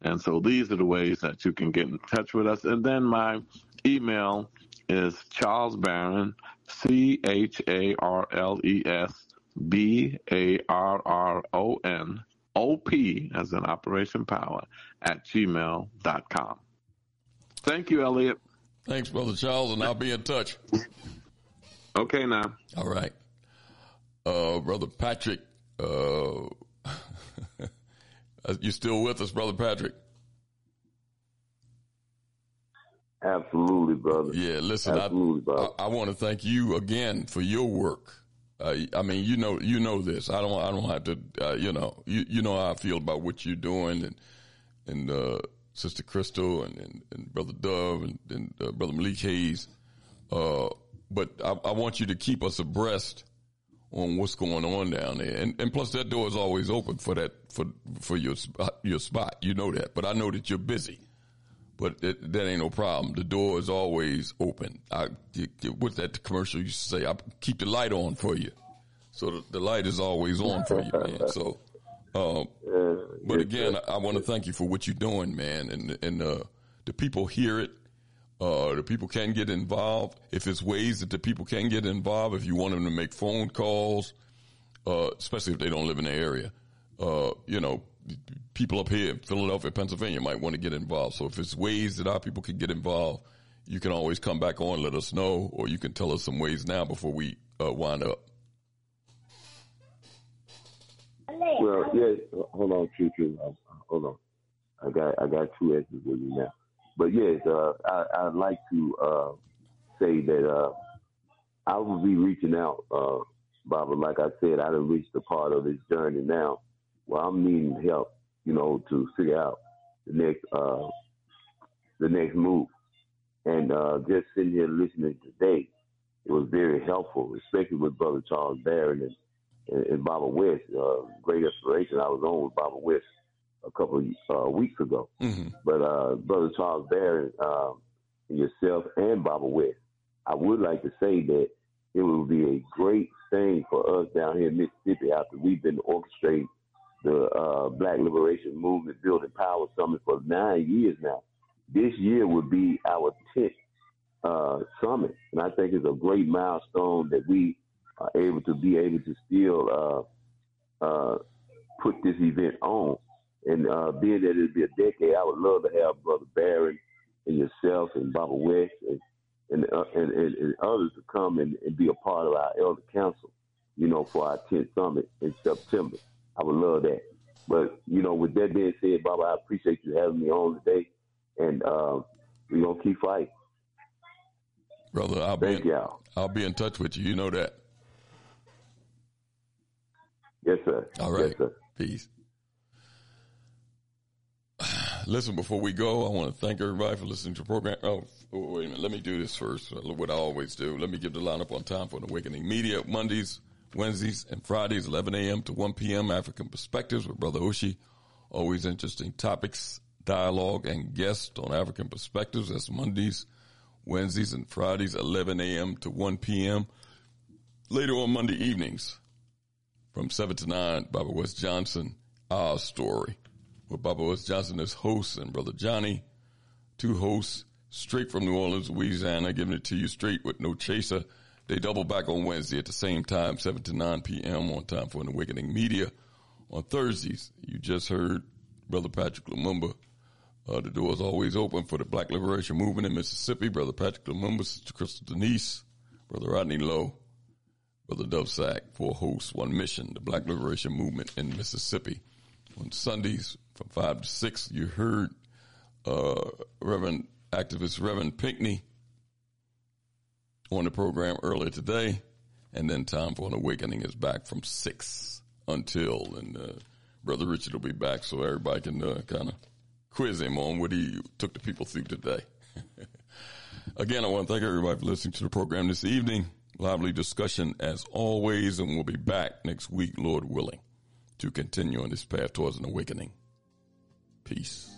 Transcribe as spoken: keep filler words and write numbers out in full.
And so these are the ways that you can get in touch with us. And then my email is Charles Barron, C H A R L E S B A R R O N, O P as in Operation Power, at gmail dot com. Thank you, Elliot. Thanks, Brother Charles, and I'll be in touch. Okay, now. All right. Uh, Brother Patrick, uh, you still with us, Brother Patrick? Absolutely, brother. Yeah, listen, Absolutely, I, brother. I, I want to thank you again for your work. Uh, I mean, you know, you know this. I don't, I don't have to, uh, you know, you, you know how I feel about what you're doing, and and uh, Sister Crystal and, and, and Brother Dove and, and uh, Brother Malik Hayes. Uh, but I, I want you to keep us abreast on what's going on down there, and and plus that door is always open for that for for your your spot. You know that, but I know that you're busy. But it, that ain't no problem. The door is always open. I, what's that commercial used to say? I keep the light on for you. So the, the light is always on for you, man. So, um, but again, I, I want to thank you for what you're doing, man. And, and, uh, the people hear it. Uh, the people can get involved. If there's ways that the people can get involved, if you want them to make phone calls, uh, especially if they don't live in the area, uh, you know, people up here in Philadelphia, Pennsylvania might want to get involved. So if it's ways that our people can get involved, you can always come back on, let us know, or you can tell us some ways now before we uh, wind up. Well, yeah, hold on, True, True. Hold on. I got I got two answers with you now. But yes, uh, I, I'd like to uh, say that uh, I will be reaching out, uh, Barbara. Like I said, I done reached a part of this journey now. Well, I'm needing help, you know, to figure out the next, uh, the next move. And uh, just sitting here listening today, it was very helpful, especially with Brother Charles Barron and, and, and Baba West. Uh, great inspiration. I was on with Baba West a couple of uh, weeks ago. Mm-hmm. But uh, Brother Charles Barron, uh, and yourself and Baba West, I would like to say that it would be a great thing for us down here in Mississippi after we've been orchestrating the uh, Black Liberation Movement Building Power Summit for nine years now. This year would be our tenth uh, summit, and I think it's a great milestone that we are able to be able to still uh, uh, put this event on. And uh, being that it'll be a decade, I would love to have Brother Barron and yourself and Baba West and and, uh, and, and, and others to come and, and be a part of our Elder Council, you know, for our tenth summit in September. I would love that. But, you know, with that being said, Baba, I appreciate you having me on today. And uh, we're going to keep fighting. Brother, I'll Thank be in, y'all. I'll be in touch with you. You know that. Yes, sir. All right. Yes, sir. Peace. Listen, before we go, I want to thank everybody for listening to the program. Oh, wait a minute. Let me do this first, what I always do. Let me give the lineup on time for the Awakening Media. Mondays, Wednesdays, and Fridays, eleven a.m. to one p.m., African Perspectives with Brother Oshi. Always interesting topics, dialogue, and guests on African Perspectives. That's Mondays, Wednesdays, and Fridays, eleven a.m. to one p.m. Later on Monday evenings, from seven to nine, Baba West Johnson, Our Story, with Baba West Johnson as host and Brother Johnny, two hosts straight from New Orleans, Louisiana, giving it to you straight with no chaser. They double back on Wednesday at the same time, seven to nine p.m. on time for an Awakening Media. On Thursdays, you just heard Brother Patrick Lumumba. Uh, the door is always open for the Black Liberation Movement in Mississippi. Brother Patrick Lumumba, Sister Crystal Denise, Brother Rodney Lowe, Brother Dove Sack, four hosts, one mission, the Black Liberation Movement in Mississippi. On Sundays from five to six, you heard uh, Reverend activist Reverend Pinckney on the program earlier today, and then Time for an Awakening is back from six until, and uh, Brother Richard will be back so everybody can uh, kind of quiz him on what he took the people through today. Again, I want to thank everybody for listening to the program this evening. Lively discussion as always, and we'll be back next week, Lord willing, to continue on this path towards an awakening. Peace.